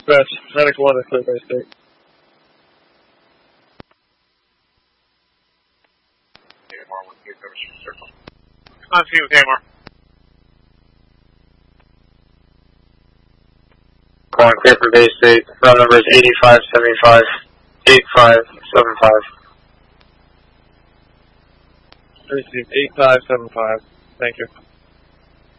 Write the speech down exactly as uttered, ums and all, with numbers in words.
Dispatch, Medic one is clear Bay State. On to you, Tamar. Calling clear for Bay State. Route number is eighty-five seventy-five, eighty-five seventy-five. Received eight five seven five. Thank you.